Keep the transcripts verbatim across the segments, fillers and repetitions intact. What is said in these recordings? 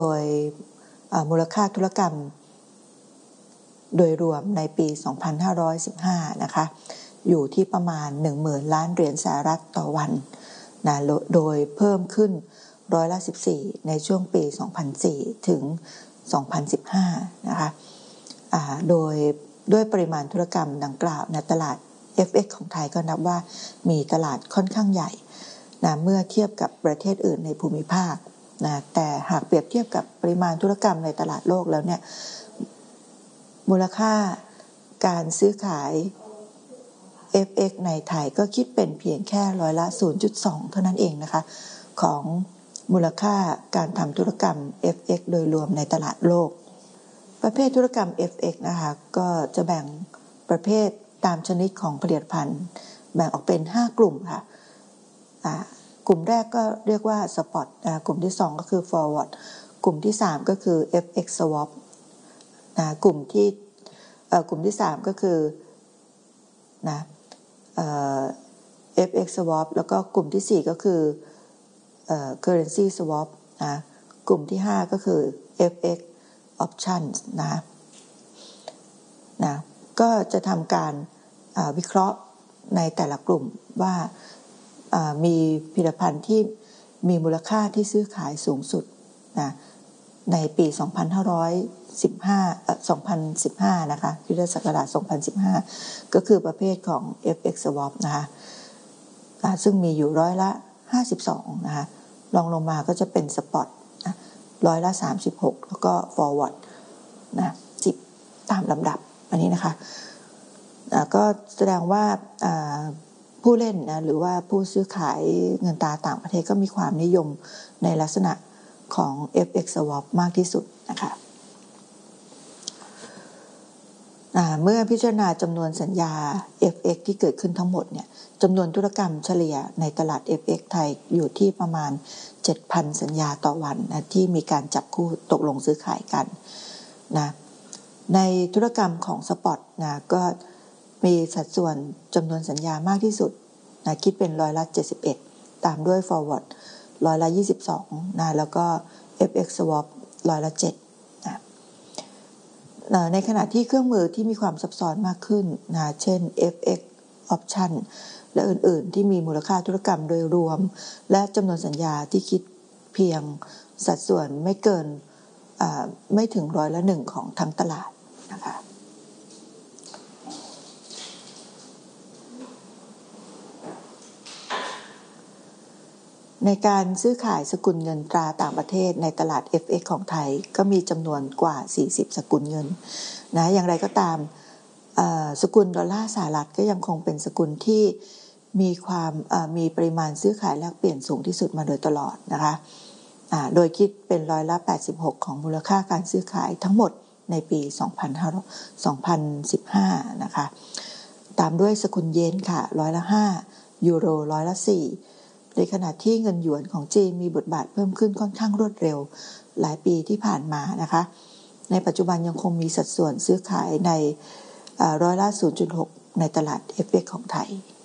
โดยมูลค่าธุรกรรมโดยรวมในปี สองพันห้าร้อยสิบห้า นะคะอยู่ที่ประมาณ หนึ่งหมื่น ล้านเหรียญสหรัฐต่อวันนะโดยเพิ่มขึ้นร้อยละ สิบสี่ ในช่วงปี สองพันสี่ ถึง สองพันสิบห้า นะคะโดยด้วยปริมาณธุรกรรมดังกล่าวในตลาด เอฟ เอ็กซ์ ของไทยก็นับว่ามีตลาดค่อนข้างใหญ่นะเมื่อเทียบกับประเทศอื่นในภูมิภาคนะแต่หากเปรียบเทียบกับปริมาณธุรกรรมในตลาดโลกแล้วเนี่ยมูลค่าการซื้อขาย เอฟ เอ็กซ์ ในไทยก็คิดเป็นเพียงแค่ร้อยละ ศูนย์จุดสอง เท่านั้นเองนะคะของมูลค่าการทำธุรกรรม เอฟ เอ็กซ์ โดยรวมในตลาดโลกประเภทธุรกรรม เอฟ เอ็กซ์ นะคะก็จะแบ่งประเภทตามชนิดของผลิตภัณฑ์แบ่งออกเป็นห้ากลุ่มค่ะกลุ่มแรกก็เรียกว่า Spot กลุ่มที่สองก็คือ Forward กลุ่มที่สามก็คือ เอฟ เอ็กซ์ Swap กลุ่มที่กลุ่มที่สามก็คือนะเอ่อ เอฟ เอ็กซ์ Swap แล้วก็กลุ่มที่สี่ก็คือเอ่อ Currency Swap นะกลุ่มที่ห้าก็คือ เอฟ เอ็กซ์ Options นะนะก็จะทำการวิเคราะห์ในแต่ละกลุ่มว่ามีผลิตภัณฑ์ที่มีมูลค่าที่ซื้อขายสูงสุดนะในปี สองพันห้าร้อยสิบห้า เอ่อ สองพันสิบห้า นะคะพุทธศักราช สองพันสิบห้า ก็คือประเภทของ เอฟ เอ็กซ์ Swap นะคะซึ่งมีอยู่ร้อยละห้าสิบสองนะคะรองลงมาก็จะเป็น Spot นะร้อยละสามสิบหกแล้วก็ Forward นะสิบตามลำดับอันนี้นะคะก็แสดงว่าผู้เล่นนะหรือว่าผู้ซื้อขายเงินตราต่างประเทศก็มีความนิยมในลักษณะของ เอฟ เอ็กซ์ Swap มากที่สุดนะคะเมื่อพิจารณาจำนวนสัญญา เอฟ เอ็กซ์ ที่เกิดขึ้นทั้งหมดเนี่ยจำนวนธุรกรรมเฉลี่ยในตลาด เอฟ เอ็กซ์ ไทยอยู่ที่ประมาณ เจ็ดพัน สัญญาต่อวันนะที่มีการจับคู่ตกลงซื้อขายกันนะในธุรกรรมของ Spot นะก็มีสัดส่วนจำนวนสัญญามากที่สุดนะคิดเป็นร้อยละเจ็ดสิบเอ็ดตามด้วย Forward ร้อยละยี่สิบสองนะแล้วก็ เอฟ เอ็กซ์ Swap ร้อยละเจ็ดนะในขณะที่เครื่องมือที่มีความซับซ้อนมากขึ้นนะเช่น เอฟ เอ็กซ์ Option และอื่นๆที่มีมูลค่าธุรกรรมโดยรวมและจำนวนสัญญาที่คิดเพียงสัดส่วนไม่เกินไม่ถึงร้อยละหนึ่งของทั้งตลาดนะคะในการซื้อขายสกุลเงินตราต่างประเทศในตลาด เอฟ เอ็กซ์ ของไทยก็มีจำนวนกว่าสี่สิบสกุลเงินนะอย่างไรก็ตามสกุลดอลลาร์สหรัฐก็ยังคงเป็นสกุลที่มีความมีปริมาณซื้อขายแลกเปลี่ยนสูงที่สุดมาโดยตลอดนะคะโดยคิดเป็นร้อยละแปดสิบหกของมูลค่าการซื้อขายทั้งหมดในปี สองพันสิบห้า นะคะตามด้วยสกุลเยนค่ะร้อยละห้ายูโรร้อยละสี่ในขณะที่เงินหยวนของจีนมีบทบาทเพิ่มขึ้นค่อนข้างรวดเร็วหลายปีที่ผ่านมานะคะในปัจจุบันยังคงมีสัดส่วนซื้อขายในร้อยละ ศูนย์จุดหก ในตลาด เอฟ เอ็กซ์ ของไทย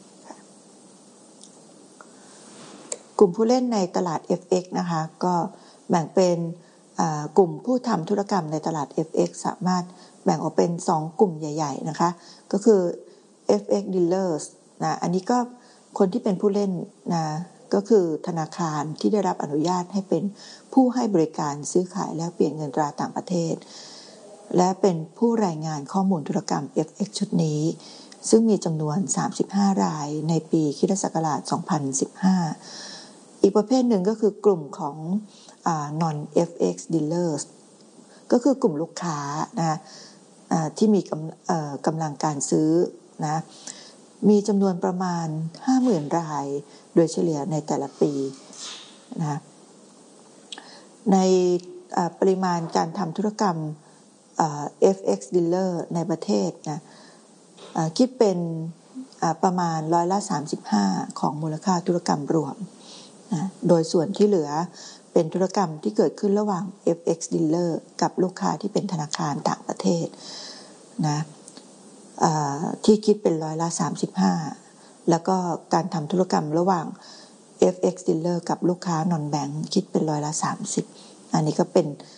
กลุ่มผู้เล่นในตลาด เอฟ เอ็กซ์ นะคะก็แบ่งเป็นกลุ่มผู้ทำธุรกรรมในตลาด เอฟ เอ็กซ์ สามารถแบ่งออกเป็นสองกลุ่มใหญ่ๆนะคะก็คือ เอฟ เอ็กซ์ Dealers นะอันนี้ก็คนที่เป็นผู้เล่นนะก็คือธนาคารที่ได้รับอนุญาตให้เป็นผู้ให้บริการซื้อขายและเปลี่ยนเงินตราต่างประเทศและเป็นผู้รายงานข้อมูลธุรกรรม เอฟ เอ็กซ์ ชุดนี้ซึ่งมีจำนวนสามสิบห้ารายในปีค.ศ. สองพันสิบห้าอีกประเภทหนึ่งก็คือกลุ่มของอ่า non เอฟ เอ็กซ์ dealers ก็คือกลุ่มลูกค้านะที่มีกำลังการซื้อนะมีจำนวนประมาณ ห้าหมื่น รายโดยเฉลี่ยในแต่ละปีนะในปริมาณการทำธุรกรรม เอฟ เอ็กซ์ dealer ในประเทศนะคิดเป็นประมาณร้อยละสามสิบห้าของมูลค่าธุรกรรมรวมนะโดยส่วนที่เหลือเป็นธุรกรรมที่เกิดขึ้นระหว่าง เอฟ เอ็กซ์ dealer กับลูกค้าที่เป็นธนาคารต่างประเทศนะที่คิดเป็นร้อยละสามสิบห้าแล้วก็การทำธุรกรรมระหว่าง เอฟ เอ็กซ์ dealer กับลูกค้า non bank คิดเป็นร้อยละสามสิบอันนี้ก็เป็น